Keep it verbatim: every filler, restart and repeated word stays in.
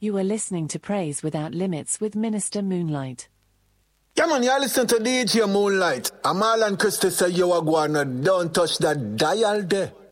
You are listening to Praise Without Limits with Minister Moonlight. Yeah, man, you're listening to D J Moonlight. I'm Alan Christie, say you are going to don't touch that dial there.